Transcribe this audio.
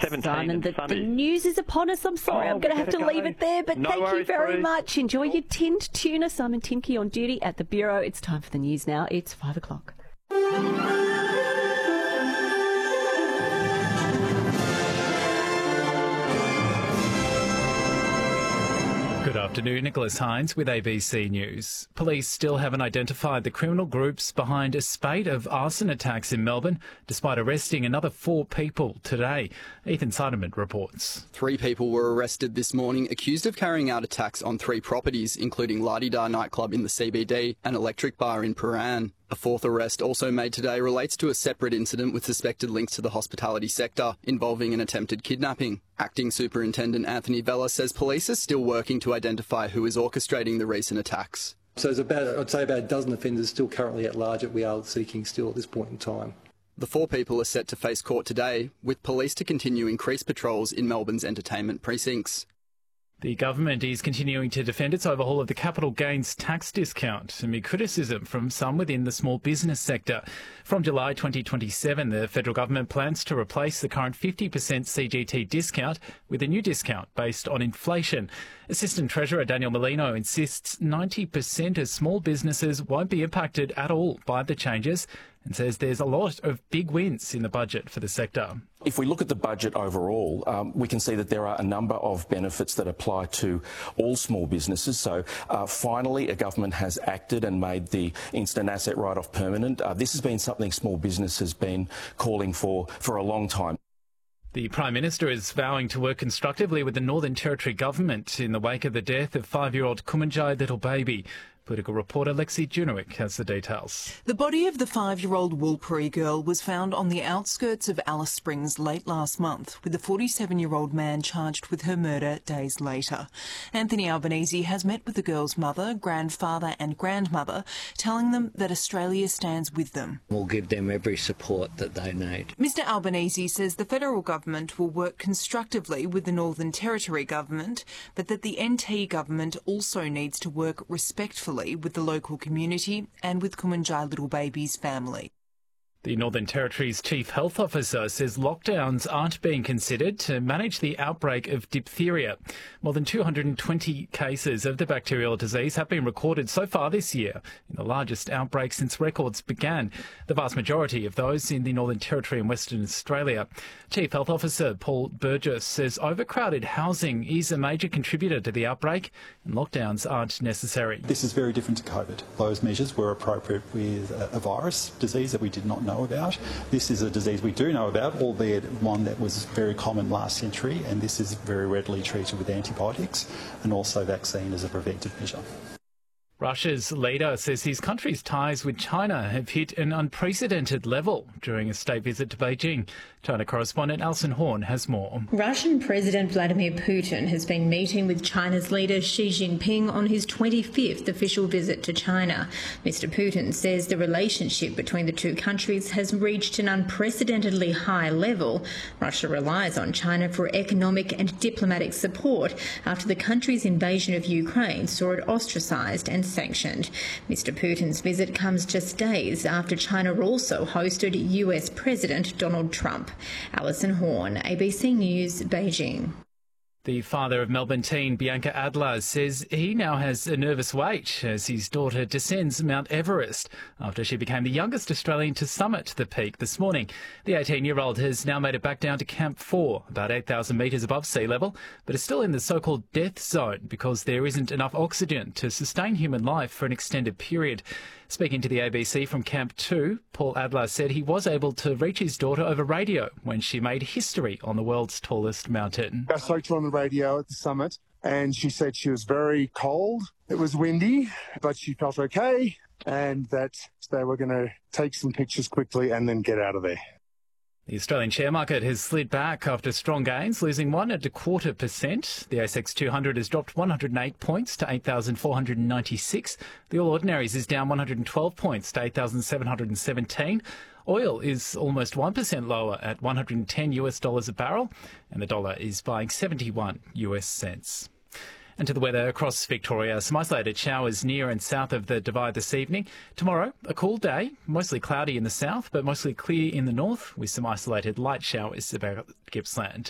17 Simon, and the sunny. news is upon us. I'm sorry, I'm going to have to leave it there, but No thank you worries, very Bruce. much. Enjoy your tinned tuna. Simon Timke on duty at the Bureau. It's time for the news now. It's 5 o'clock. Good afternoon, Nicholas Hines with ABC News. Police still haven't identified the criminal groups behind a spate of arson attacks in Melbourne, despite arresting another 4 people today. Ethan Seidemann reports. 3 people were arrested this morning accused of carrying out attacks on 3 properties, including La-Di-Da nightclub in the CBD and Electric Bar in Prahran. A 4th arrest also made today relates to a separate incident with suspected links to the hospitality sector, involving an attempted kidnapping. Acting Superintendent Anthony Vella says police are still working to identify who is orchestrating the recent attacks. So there's I'd say about a dozen offenders still currently at large that we are seeking still at this point in time. The 4 people are set to face court today, with police to continue increased patrols in Melbourne's entertainment precincts. The government is continuing to defend its overhaul of the capital gains tax discount amid criticism from some within the small business sector. From July 2027, the federal government plans to replace the current 50% CGT discount with a new discount based on inflation. Assistant Treasurer Daniel Molino insists 90% of small businesses won't be impacted at all by the changes, and says there's a lot of big wins in the budget for the sector. If we look at the budget overall, we can see that there are a number of benefits that apply to all small businesses. So finally, a government has acted and made the instant asset write-off permanent. This has been something small business has been calling for a long time. The Prime Minister is vowing to work constructively with the Northern Territory government in the wake of the death of 5-year-old Kumanjai little baby. Political reporter Lexi Junowick has the details. The body of the 5-year-old Woolpiri girl was found on the outskirts of Alice Springs late last month, with the 47-year-old man charged with her murder days later. Anthony Albanese has met with the girl's mother, grandfather and grandmother, telling them that Australia stands with them. We'll give them every support that they need. Mr Albanese says the federal government will work constructively with the Northern Territory government, but that the NT government also needs to work respectfully with the local community and with Kumanjai little baby's family. The Northern Territory's Chief Health Officer says lockdowns aren't being considered to manage the outbreak of diphtheria. More than 220 cases of the bacterial disease have been recorded so far this year, in the largest outbreak since records began, the vast majority of those in the Northern Territory and Western Australia. Chief Health Officer Paul Burgess says overcrowded housing is a major contributor to the outbreak and lockdowns aren't necessary. This is very different to COVID. Those measures were appropriate with a virus disease that we did not know about. This is a disease we do know about, albeit one that was very common last century, and this is very readily treated with antibiotics and also vaccine as a preventive measure. Russia's leader says his country's ties with China have hit an unprecedented level during a state visit to Beijing. China correspondent Alison Horn has more. Russian President Vladimir Putin has been meeting with China's leader Xi Jinping on his 25th official visit to China. Mr. Putin says the relationship between the two countries has reached an unprecedentedly high level. Russia relies on China for economic and diplomatic support after the country's invasion of Ukraine saw it ostracised and sanctioned. Mr. Putin's visit comes just days after China also hosted US President Donald Trump. Alison Horn, ABC News, Beijing. The father of Melbourne teen Bianca Adler says he now has a nervous wait as his daughter descends Mount Everest after she became the youngest Australian to summit the peak this morning. The 18-year-old has now made it back down to Camp 4, about 8,000 metres above sea level, but is still in the so-called death zone because there isn't enough oxygen to sustain human life for an extended period. Speaking to the ABC from Camp 2, Paul Adler said he was able to reach his daughter over radio when she made history on the world's tallest mountain. I spoke to her on the radio at the summit and she said she was very cold. It was windy, but she felt okay and that they were going to take some pictures quickly and then get out of there. The Australian share market has slid back after strong gains, losing 1.25%. The ASX 200 has dropped 108 points to 8,496. The All Ordinaries is down 112 points to 8,717. Oil is almost 1% lower at $110 a barrel, and the dollar is buying 71 US cents. And to the weather across Victoria, some isolated showers near and south of the Divide this evening. Tomorrow, a cool day, mostly cloudy in the south, but mostly clear in the north, with some isolated light showers about Gippsland.